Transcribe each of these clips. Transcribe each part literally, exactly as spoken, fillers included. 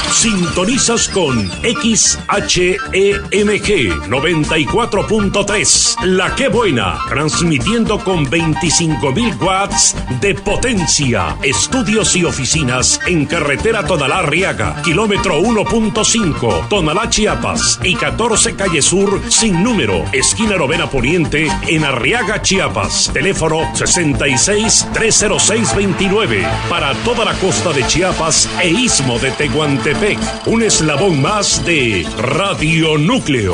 Sintonizas con X H E M G noventa y cuatro punto tres, La Que Buena, transmitiendo con veinticinco mil watts de potencia. Estudios y oficinas en carretera Tonalá-Arriaga, kilómetro uno punto cinco, Tonalá, Chiapas, y catorce Calle Sur, sin número, esquina Novena Poniente, en Arriaga, Chiapas. Teléfono sesenta y seis, trescientos seis, veintinueve. Para toda la costa de Chiapas e istmo de Tehuantepec. Un eslabón más de Radio Núcleo.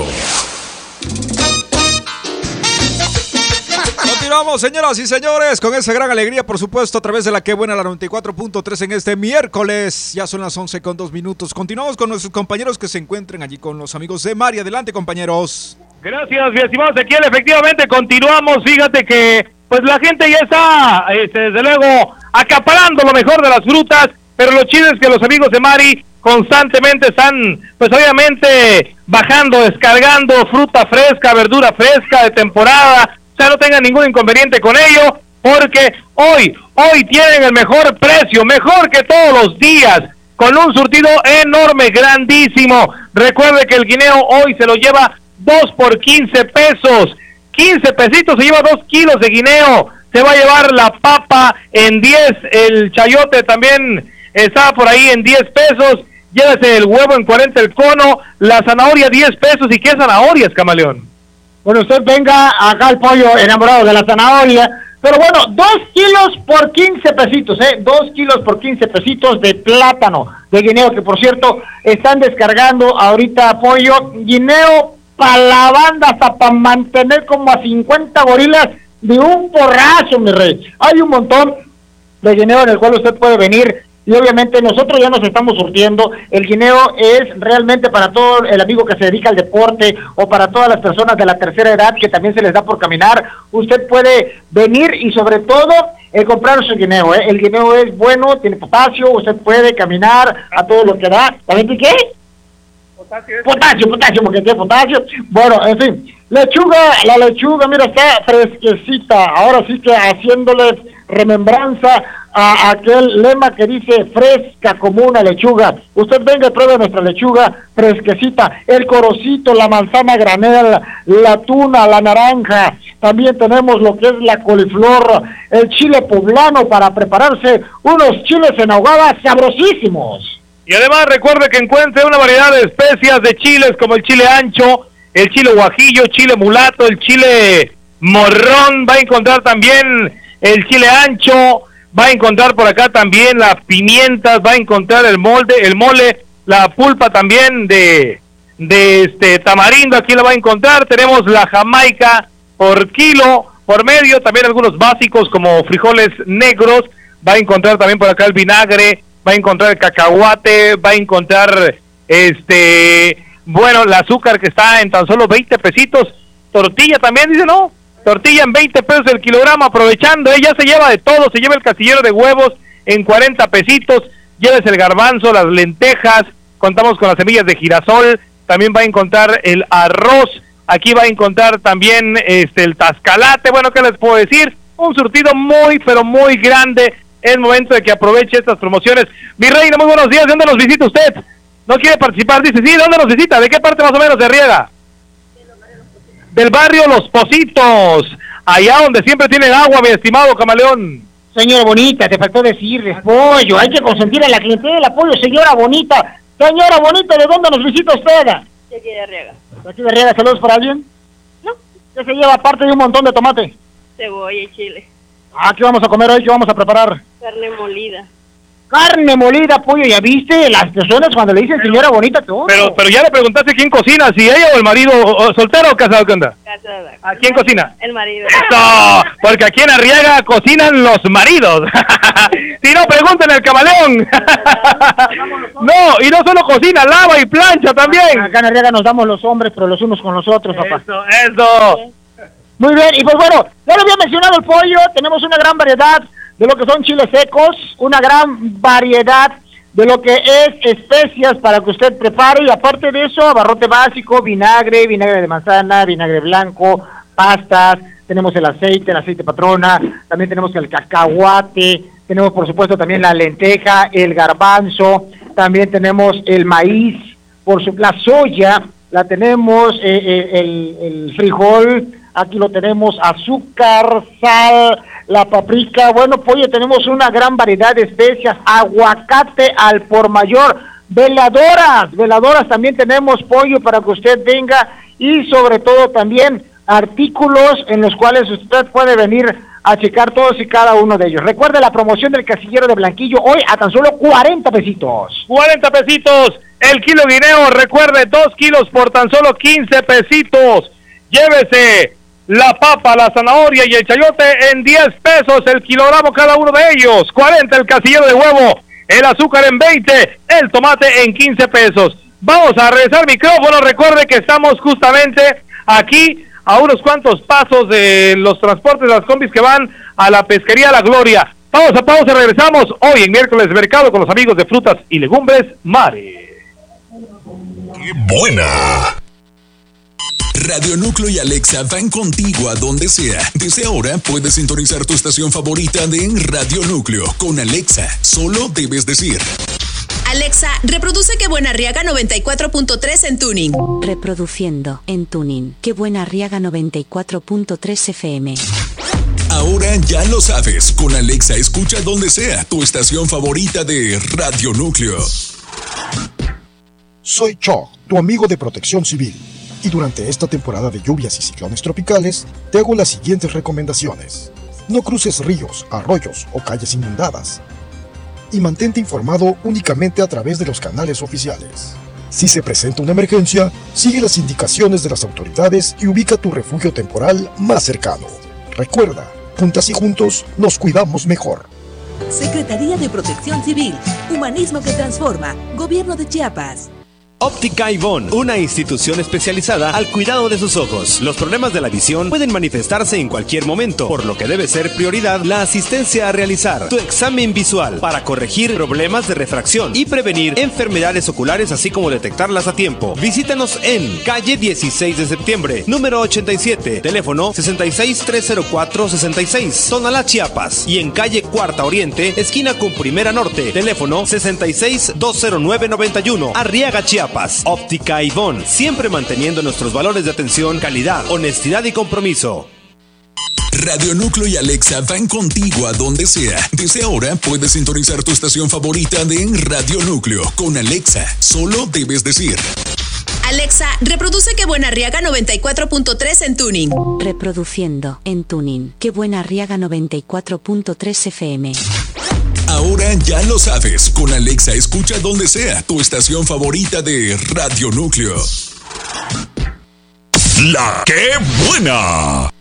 Continuamos, señoras y señores, con esa gran alegría, por supuesto, a través de La Que Buena, la noventa y cuatro punto tres en este miércoles. Ya son las once con dos minutos. Continuamos con nuestros compañeros que se encuentran allí con los amigos de Mari. Adelante, compañeros. Gracias, mi estimado Ezequiel. Efectivamente, continuamos. Fíjate que pues la gente ya está, este, desde luego, acaparando lo mejor de las frutas, pero lo chido es que los amigos de Mari constantemente están, pues obviamente, bajando, descargando fruta fresca, verdura fresca de temporada. O sea, no tengan ningún inconveniente con ello, porque hoy, hoy tienen el mejor precio, mejor que todos los días, con un surtido enorme, grandísimo. Recuerde que el guineo hoy se lo lleva dos por quince pesos. quince pesitos se lleva dos kilos de guineo. Se va a llevar la papa en diez, el chayote también está por ahí en diez pesos. Llévese el huevo en cuarenta el cono, la zanahoria diez pesos. ¿Y qué zanahorias, camaleón? Bueno, usted venga acá al pollo enamorado de la zanahoria. Pero bueno, dos kilos por quince pesitos, ¿eh? Dos kilos por quince pesitos de plátano, de guineo, que por cierto, están descargando ahorita pollo. Guineo para la banda, hasta para mantener como a cincuenta gorilas de un porrazo, mi rey. Hay un montón de guineo en el cual usted puede venir. Y obviamente nosotros ya nos estamos surtiendo. El guineo es realmente para todo el amigo que se dedica al deporte o para todas las personas de la tercera edad que también se les da por caminar. Usted puede venir y sobre todo eh, comprar su guineo. ¿eh? El guineo es bueno, tiene potasio, usted puede caminar a todo lo que da. ¿También tiene qué? Potasio. Potasio, potasio, porque tiene potasio. Bueno, en fin. Lechuga, la lechuga, mira, está fresquecita. Ahora sí que haciéndole remembranza a aquel lema que dice fresca como una lechuga. Usted venga y pruebe nuestra lechuga fresquecita, el corocito, la manzana granel, la tuna, la naranja. También tenemos lo que es la coliflor, el chile poblano para prepararse unos chiles en ahogada sabrosísimos. Y además recuerde que encuentre una variedad de especias de chiles como el chile ancho, el chile guajillo, chile mulato, el chile morrón. Va a encontrar también el chile ancho. Va a encontrar por acá también las pimientas, va a encontrar el molde, el mole, la pulpa también de, de este tamarindo, aquí la va a encontrar. Tenemos la jamaica por kilo, por medio, también algunos básicos como frijoles negros. Va a encontrar también por acá el vinagre, va a encontrar el cacahuate, va a encontrar este, bueno, el azúcar que está en tan solo veinte pesitos. Tortilla también, dice, ¿no? Tortilla en veinte pesos el kilogramo, aprovechando, ella se lleva de todo, se lleva el castillero de huevos en cuarenta pesitos, llévese el garbanzo, las lentejas, contamos con las semillas de girasol, también va a encontrar el arroz, aquí va a encontrar también este el tascalate. Bueno, ¿qué les puedo decir? Un surtido muy, pero muy grande. Es momento de que aproveche estas promociones. Mi reina, muy buenos días, ¿de dónde nos visita usted? ¿No quiere participar? Dice, sí, ¿dónde nos visita? ¿De qué parte más o menos de Arriaga? Del barrio Los Pocitos, allá donde siempre tienen agua, mi estimado camaleón. Señora bonita, te faltó decirles, pollo, hay que consentir a la clientela, pollo, señora bonita. Señora bonita, ¿de dónde nos visita usted? De aquí de Arriaga. ¿De aquí de Arriaga? ¿Saludos para alguien? No. ¿Qué se lleva aparte de un montón de tomate? Cebolla y chile. Ah, ¿qué vamos a comer hoy? ¿Qué vamos a preparar? Carne molida. Carne molida, pollo, ¿ya viste? Las personas cuando le dicen señora bonita, todo. Pero pero ya le preguntaste quién cocina, si ella o el marido, o, o soltero o casado, ¿qué onda? Casada. ¿A quién cocina? El marido. ¡Eso! Porque aquí en Arriaga cocinan los maridos. Si no, pregúntenle al camaleón. No, y no solo cocina, lava y plancha también. Acá en Arriaga nos damos los hombres, pero los unos con los otros, papá. Eso, eso. Muy bien, y pues bueno, ya lo había mencionado el pollo, tenemos una gran variedad de lo que son chiles secos, una gran variedad de lo que es especias para que usted prepare, y aparte de eso, abarrote básico, vinagre, vinagre de manzana, vinagre blanco, pastas, tenemos el aceite, el aceite patrona, también tenemos el cacahuate, tenemos por supuesto también la lenteja, el garbanzo, también tenemos el maíz, por su, la soya, la tenemos, eh, eh, el, el frijol, aquí lo tenemos, azúcar, sal, la paprika, bueno, pollo, tenemos una gran variedad de especias, aguacate al por mayor, veladoras, veladoras también tenemos, pollo, para que usted venga, y sobre todo también artículos en los cuales usted puede venir a checar todos y cada uno de ellos. Recuerde la promoción del Casillero de Blanquillo, hoy a tan solo cuarenta pesitos. cuarenta pesitos, el kilo guineo, recuerde, dos kilos por tan solo quince pesitos. Llévese la papa, la zanahoria y el chayote en diez pesos el kilogramo cada uno de ellos. cuarenta el casillero de huevo, el azúcar en veinte, el tomate en quince pesos. Vamos a regresar micrófono, recuerde que estamos justamente aquí a unos cuantos pasos de los transportes de las combis que van a la pesquería La Gloria. Vamos a pausa, regresamos hoy en miércoles de mercado con los amigos de frutas y legumbres Mare. ¡Qué buena! Radio Núcleo y Alexa van contigo a donde sea. Desde ahora puedes sintonizar tu estación favorita de Radio Núcleo. Con Alexa, solo debes decir: Alexa, reproduce Qué Buena Arriaga noventa y cuatro punto tres en Tuning. Reproduciendo en Tuning Qué Buena Arriaga noventa y cuatro punto tres F M. Ahora ya lo sabes, con Alexa escucha donde sea tu estación favorita de Radio Núcleo. Soy Choc, tu amigo de Protección Civil, y durante esta temporada de lluvias y ciclones tropicales te hago las siguientes recomendaciones. No cruces ríos, arroyos o calles inundadas, y mantente informado únicamente a través de los canales oficiales. Si se presenta una emergencia, sigue las indicaciones de las autoridades y ubica tu refugio temporal más cercano. Recuerda, juntas y juntos nos cuidamos mejor. Secretaría de Protección Civil, Humanismo que Transforma, Gobierno de Chiapas. Óptica Ivonne, una institución especializada al cuidado de sus ojos. Los problemas de la visión pueden manifestarse en cualquier momento, por lo que debe ser prioridad la asistencia a realizar tu examen visual para corregir problemas de refracción y prevenir enfermedades oculares, así como detectarlas a tiempo. Visítanos en calle dieciséis de septiembre, número ochenta y siete, teléfono sesenta y seis, trescientos cuatro, sesenta y seis, Tonalá, Chiapas, y en calle Cuarta Oriente, esquina con Primera Norte, teléfono sesenta y seis, doscientos nueve, noventa y uno, Arriaga, Chiapas. Óptica Ivonne, siempre manteniendo nuestros valores de atención, calidad, honestidad y compromiso. Radio Núcleo y Alexa van contigo a donde sea. Desde ahora puedes sintonizar tu estación favorita de Radio Núcleo. Con Alexa, solo debes decir: Alexa, reproduce Qué Buena Arriaga noventa y cuatro punto tres en Tuning. Reproduciendo en Tuning Qué Buena Arriaga noventa y cuatro punto tres F M. Ahora ya lo sabes, con Alexa escucha donde sea tu estación favorita de Radio Núcleo. La Qué Buena.